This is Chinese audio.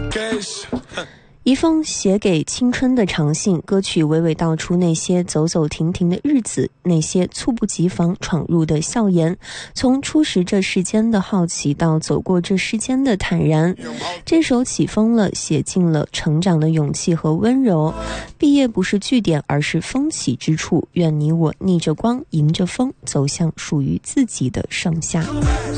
一封写给青春的长信，歌曲娓娓道出那些走走停停的日子，那些猝不及防闯入的笑颜，从初识这世间的好奇到走过这世间的坦然。这首起风了，写尽了成长的勇气和温柔。毕业不是句点，而是风起之处。愿你我逆着光，迎着风，走向属于自己的盛夏。